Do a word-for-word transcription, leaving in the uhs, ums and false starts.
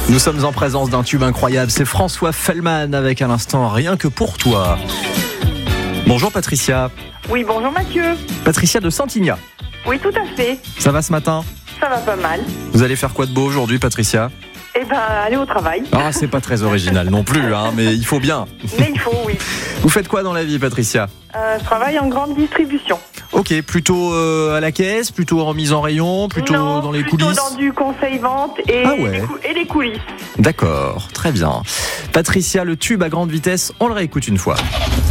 Nous sommes en présence d'un tube incroyable, c'est François Fellman avec à l'instant Rien que pour toi. Bonjour Patricia. Oui, bonjour Mathieu. Patricia de Santigna. Oui, tout à fait. Ça va ce matin ? Ça va pas mal. Vous allez faire quoi de beau aujourd'hui Patricia ? Eh ben, aller au travail. Ah, c'est pas très original non plus, hein, mais il faut bien. Mais il faut, oui. Vous faites quoi dans la vie Patricia ? Euh, je travaille en grande distribution. Ok, plutôt euh, à la caisse, plutôt en mise en rayon, plutôt non, dans les plutôt coulisses. dans du conseil-vente et, Ah ouais. les cou- et les coulisses. D'accord, très bien. Patricia, le tube à grande vitesse, on le réécoute une fois.